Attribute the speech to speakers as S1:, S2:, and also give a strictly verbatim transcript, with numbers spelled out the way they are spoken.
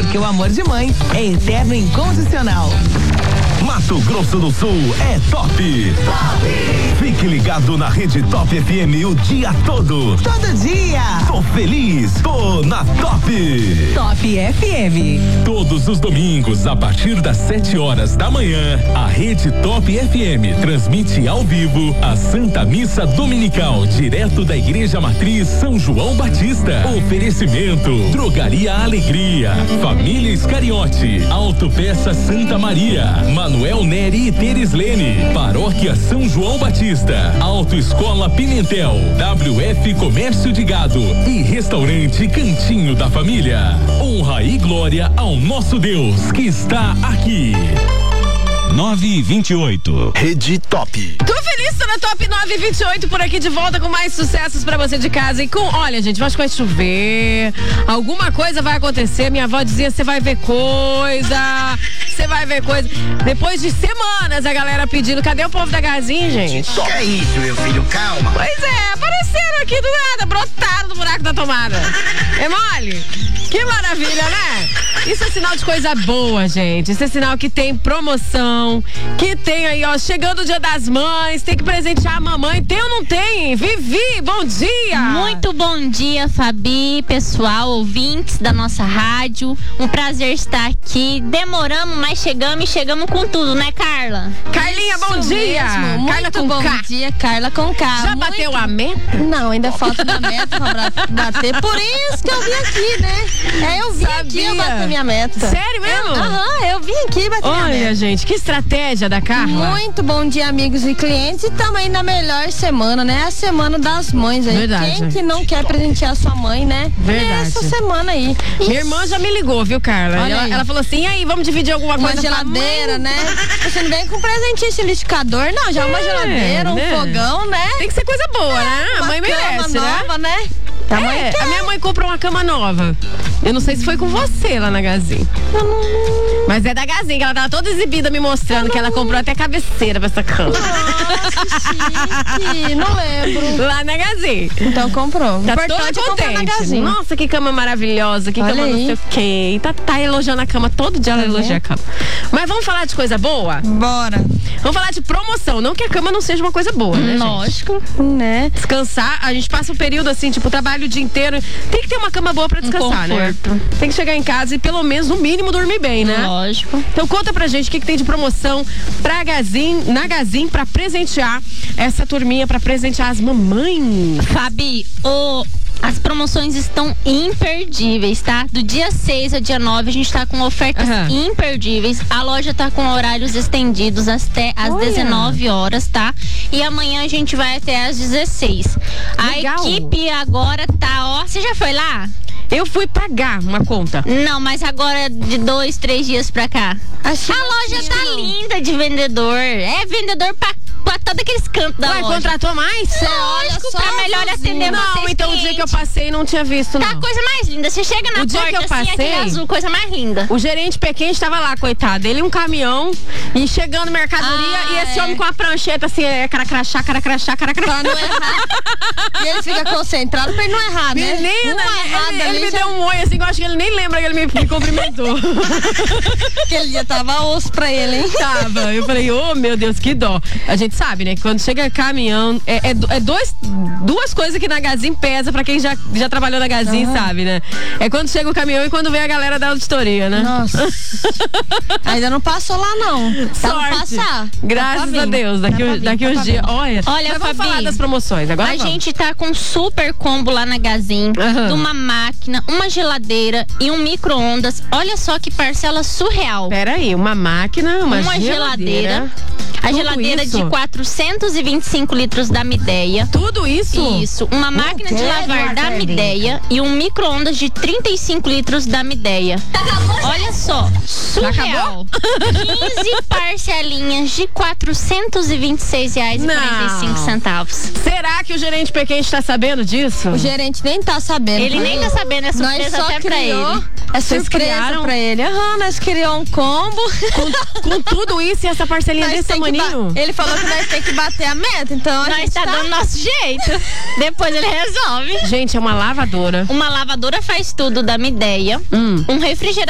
S1: porque o amor de mãe é eterno e incondicional.
S2: Mato Grosso do Sul é top. Top. Fique ligado na Rede Top F M o dia todo.
S1: Todo dia.
S2: Tô feliz, tô na Top.
S1: Top F M.
S2: Todos os domingos, a partir das sete horas da manhã, a Rede Top F M transmite ao vivo a Santa Missa Dominical, direto da Igreja Matriz São João Batista. Oferecimento: Drogaria Alegria, Família Iscariote, Autopeça Santa Maria, Manuel Neri e Tereslene, Paróquia São João Batista, Autoescola Pimentel, W F Comércio de Gado e Restaurante Cantinho da Família. Honra e glória ao nosso Deus que está aqui. nove e vinte e oito. Rede Top.
S3: Tô feliz, tô na Top nove e vinte e oito, por aqui de volta com mais sucessos pra você de casa. E com, olha, gente, acho que vai chover, alguma coisa vai acontecer. Minha avó dizia: você vai ver coisa, você vai ver coisa. Depois de semanas a galera pedindo: cadê o povo da Gazin, gente?
S4: Que é isso, meu filho? Calma.
S3: Pois é, apareceram aqui do nada, brotaram do buraco da tomada. É mole? Que maravilha, né? Isso é sinal de coisa boa, gente. Isso é sinal que tem promoção, que tem aí, ó, chegando o Dia das Mães, tem que presentear a mamãe. Tem ou não tem? Vivi, bom dia!
S5: Muito bom dia, Fabi, pessoal, ouvintes da nossa rádio. Um prazer estar aqui. Demoramos, mas chegamos e chegamos com tudo, né, Carla?
S3: Carlinha, bom
S6: Isso
S3: dia!
S6: mesmo.
S3: Carla
S6: Muito
S3: com
S6: bom
S3: K.
S6: dia, Carla com K.
S3: Já
S6: Muito...
S3: bateu a meta?
S6: Não, ainda falta da meta pra bater. Por isso que eu vim aqui, né? É, eu vim
S3: Sabia.
S6: aqui, eu bati minha meta.
S3: Sério mesmo?
S6: Aham, eu vim aqui bater minha meta.
S3: Olha, gente, que estratégia da Carla.
S6: Muito bom dia, amigos e clientes. E também na melhor semana, né? A semana das mães aí.
S3: Verdade.
S6: Quem que não quer presentear sua mãe, né?
S3: Verdade.
S6: Essa semana aí.
S3: Minha irmã já me ligou, viu, Carla?
S6: Olha
S3: Ela,
S6: aí.
S3: ela falou assim: e aí, vamos dividir alguma
S6: Uma
S3: coisa?
S6: geladeira,
S3: pra mãe?
S6: né? Você não vem com presente esse liquidificador, não. Já é uma
S3: É,
S6: geladeira, um
S3: né?
S6: fogão, né?
S3: Tem que ser coisa boa, né? A
S6: Uma
S3: mãe
S6: cama
S3: merece,
S6: nova,
S3: né?
S6: né? A mãe
S3: É,
S6: quer.
S3: a minha mãe comprou uma cama nova. Eu não sei se foi com você lá na Gazin. Mas é da Gazin, que ela tava toda exibida me mostrando que ela comprou até cabeceira pra essa cama.
S6: Nossa, chique. Não lembro.
S3: Lá na Gazin.
S6: Então comprou.
S3: Tá
S6: Importante
S3: toda
S6: é comprar na
S3: contente.
S6: Gazin.
S3: Nossa, que cama maravilhosa, que
S6: Olha
S3: cama não
S6: aí.
S3: sei o quê. Tá, tá elogiando a cama, todo dia ela
S6: Tá
S3: elogia
S6: vendo?
S3: a cama. Mas vamos falar de coisa boa?
S6: Bora.
S3: Vamos falar de promoção. Não que a cama não seja uma coisa boa, né, gente?
S5: Lógico.
S6: Né?
S3: Descansar, a gente passa um período assim, tipo, trabalho o dia inteiro. Tem que ter uma cama boa pra descansar, né?
S5: conforto.
S3: Tem que chegar em casa e pelo menos, no mínimo, dormir bem, né?
S5: Lógico.
S3: Então conta pra gente o que, que tem de promoção pra Gazin, na Gazin, pra presentear essa turminha, pra presentear as mamães.
S5: Fabi, o... as promoções estão imperdíveis, tá? Do dia seis ao dia nove a gente tá com ofertas
S3: Aham.
S5: imperdíveis. A loja tá com horários estendidos até às
S3: Olha.
S5: dezenove horas, tá? E amanhã a gente vai até às dezesseis.
S3: Legal.
S5: A equipe agora tá, ó, você já foi lá?
S3: Eu fui pagar uma conta.
S5: Não, mas agora de dois, três dias pra cá.
S6: Achei
S5: A loja tá
S6: não.
S5: linda de vendedor. É vendedor pra, pra todos aqueles cantos da
S3: Ué,
S5: loja.
S3: contratou mais?
S5: Lógico,
S6: só
S5: pra melhor
S6: azulzinho.
S5: atender
S3: Não,
S5: vocês,
S3: então o dia que eu
S5: clientes.
S3: passei não tinha visto,
S5: Tá a
S3: não.
S5: coisa mais linda. Você chega na
S3: O dia
S5: porta
S3: que eu
S5: assim, aquele
S3: passei-
S5: azul, coisa mais linda.
S3: O gerente pequeno estava lá, coitado. Ele um caminhão e chegando mercadoria
S6: Ah,
S3: e esse
S6: é.
S3: homem com a prancheta assim, é caracrachá, caracrachá, caracrachá.
S6: Pra não errar. E ele fica concentrado pra ele não errar, né?
S3: Menina,
S6: Uma
S3: ele,
S6: errada
S3: ele
S6: ali,
S3: me
S6: já-
S3: deu um oi assim, que eu acho que ele nem lembra que ele me, me cumprimentou.
S6: Aquele dia tava osso pra ele, hein?
S3: Tava. Eu falei, ô meu Deus, que dó. A gente sabe, né? Que quando chega caminhão, é, é, é dois, duas coisas que na Gazin pesa pra quem já, já trabalhou na Gazin,
S6: Uhum.
S3: sabe, né? É quando chega o caminhão e quando vem a galera da auditoria, né?
S6: Nossa. Ainda não passou lá, não. Tá
S3: Sorte.
S6: pra passar.
S3: Graças
S6: Tá pra
S3: a
S6: vir.
S3: Deus. Daqui,
S6: Tá pra
S3: um-
S6: vir,
S3: daqui
S6: tá
S3: uns
S6: pra
S3: dias.
S6: vir.
S3: Olha,
S5: Olha,
S3: mas vamos
S5: Fabi,
S3: falar das promoções. Agora
S5: A
S3: vamos.
S5: gente tá com super combo lá na Gazin,
S3: Aham.
S5: de uma máquina, uma geladeira e um micro-ondas. Olha só que parcela surreal.
S3: Peraí, uma máquina, uma,
S5: Uma geladeira. A
S3: Tudo
S5: geladeira
S3: isso?
S5: de quatrocentos e vinte e cinco litros da Mideia.
S3: Tudo isso?
S5: Isso, uma máquina de
S6: quero
S5: lavar da
S6: acreditar.
S5: Mideia e um micro-ondas de trinta e cinco litros da Mideia. Olha só, surreal. quinze parcelinhas de quatrocentos e vinte e seis reais e quarenta e cinco centavos.
S3: Será que o gerente pequeno está sabendo disso?
S6: O gerente nem tá sabendo.
S5: Ele nem tá sabendo, é
S6: Nós
S5: surpresa
S6: só
S5: até pra
S6: criou.
S5: ele.
S6: É
S3: Vocês
S6: surpresa
S3: criaram?
S6: pra ele. Aham, nós criamos um combo.
S3: Com, com tudo isso e essa parcelinha
S6: Nós
S3: desse
S6: tem que
S3: tamanho?
S6: ba- Ele falou que nós tem que bater a meta, então a
S5: Nós
S6: gente
S5: tá dando nosso jeito. Depois ele resolve.
S3: Gente, é uma lavadora.
S5: Uma lavadora faz tudo da Mideia.
S3: Hum.
S5: Um refrigerador